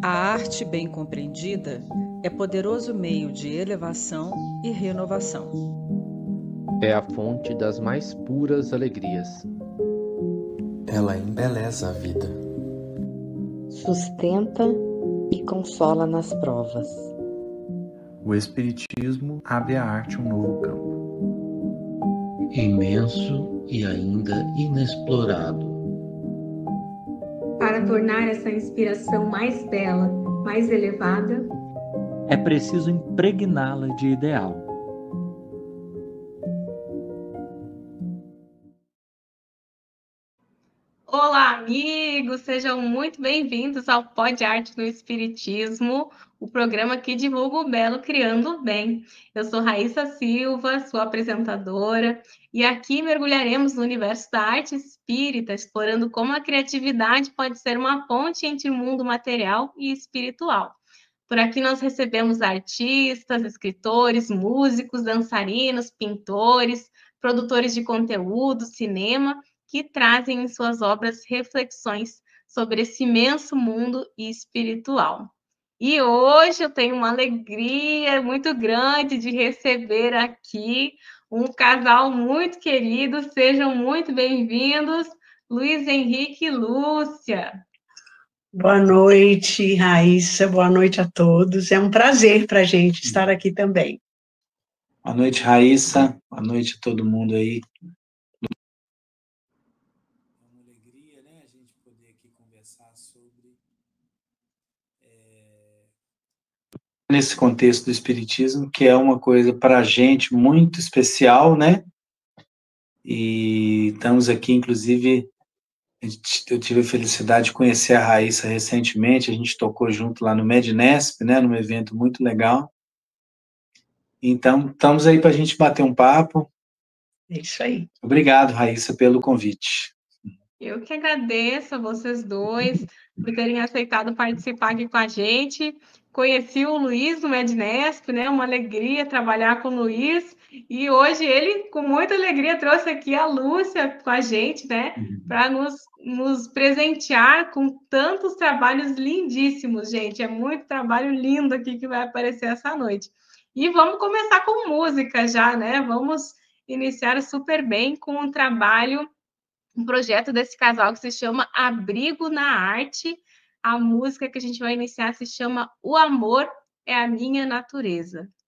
A arte bem compreendida é poderoso meio de elevação e renovação. É a fonte das mais puras alegrias. Ela embeleza a vida. Sustenta e consola nas provas. O Espiritismo abre à arte um novo campo. Imenso e ainda inexplorado. Para tornar essa inspiração mais bela, mais elevada, é preciso impregná-la de ideal. Olá, amigos! Sejam muito bem-vindos ao Pod Arte no Espiritismo, o programa que divulga o belo criando o bem. Eu sou Raíssa Silva, sua apresentadora, e aqui mergulharemos no universo da arte espírita, explorando como a criatividade pode ser uma ponte entre o mundo material e espiritual. Por aqui nós recebemos artistas, escritores, músicos, dançarinos, pintores, produtores de conteúdo, cinema, que trazem em suas obras reflexões sobre esse imenso mundo espiritual. E hoje eu tenho uma alegria muito grande de receber aqui um casal muito querido. Sejam muito bem-vindos, Luiz Henrique e Lúcia. Boa noite, Raíssa. Boa noite a todos. É um prazer para a gente estar aqui também. Boa noite, Raíssa. Boa noite a todo mundo aí. É uma alegria, né, a gente poder aqui conversar sobre nesse contexto do Espiritismo, que é uma coisa para a gente muito especial, né? E estamos aqui, inclusive, eu tive a felicidade de conhecer a Raíssa recentemente, a gente tocou junto lá no Mednesp, né, num evento muito legal. Então, estamos aí para a gente bater um papo. É isso aí. Obrigado, Raíssa, pelo convite. Eu que agradeço a vocês dois por terem aceitado participar aqui com a gente. Conheci o Luiz no Mednesp, né? Uma alegria trabalhar com o Luiz. E hoje ele, com muita alegria, trouxe aqui a Lúcia com a gente, né? Para nos presentear com tantos trabalhos lindíssimos, gente. É muito trabalho lindo aqui que vai aparecer essa noite. E vamos começar com música já, né? Vamos iniciar super bem com um trabalho, um projeto desse casal que se chama Abrigo na Arte. A música que a gente vai iniciar se chama O Amor é a Minha Natureza.